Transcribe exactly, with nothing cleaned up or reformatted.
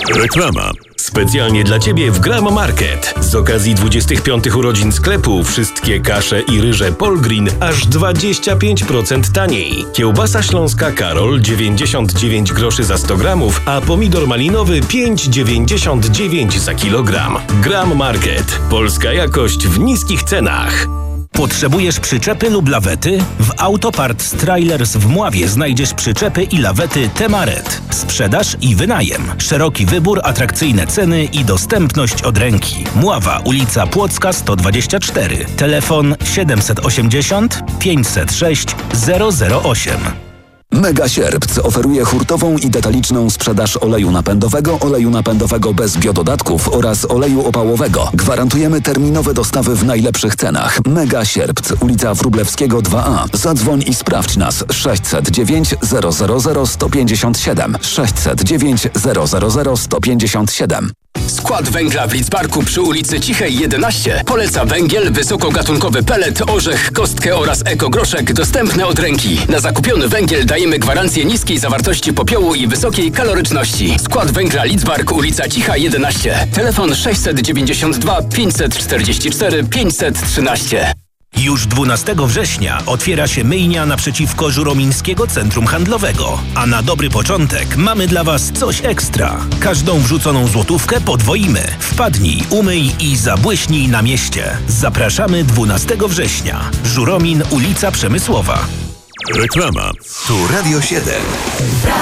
Reklama. Specjalnie dla Ciebie w Gram Market. Z okazji dwudziestych piątych urodzin sklepu wszystkie kasze i ryże Polgreen aż dwadzieścia pięć procent taniej. Kiełbasa śląska Karol dziewięćdziesiąt dziewięć groszy za sto gramów, a pomidor malinowy pięć dziewięćdziesiąt dziewięć za kilogram. Gram Market. Polska jakość w niskich cenach. Potrzebujesz przyczepy lub lawety? W Autoparts Trailers w Mławie znajdziesz przyczepy i lawety Temaret. Sprzedaż i wynajem. Szeroki wybór, atrakcyjne ceny i dostępność od ręki. Mława, ulica Płocka sto dwadzieścia cztery. Telefon siedemset osiemdziesiąt pięćset sześć zero zero osiem. Mega Sierpc oferuje hurtową i detaliczną sprzedaż oleju napędowego, oleju napędowego bez biododatków oraz oleju opałowego. Gwarantujemy terminowe dostawy w najlepszych cenach. Mega Sierpc, ulica Wróblewskiego dwa A. Zadzwoń i sprawdź nas sześćset dziewięć zero zero zero sto pięćdziesiąt siedem sześćset dziewięć zero zero zero sto pięćdziesiąt siedem. Skład węgla w Lidzbarku przy ulicy Cichej jedenaście poleca węgiel, wysokogatunkowy pelet, orzech, kostkę oraz ekogroszek dostępne od ręki. Na zakupiony węgiel dajemy gwarancję niskiej zawartości popiołu i wysokiej kaloryczności. Skład węgla Lidzbark, ulica Cicha jedenaście. Telefon sześćset dziewięćdziesiąt dwa pięćset czterdzieści cztery pięćset trzynaście. Już dwunastego września otwiera się myjnia naprzeciwko Żuromińskiego Centrum Handlowego. A na dobry początek mamy dla Was coś ekstra. Każdą wrzuconą złotówkę podwoimy. Wpadnij, umyj i zabłyśnij na mieście. Zapraszamy dwunastego września. Żuromin, ulica Przemysłowa. Reklama. Tu Radio siedem.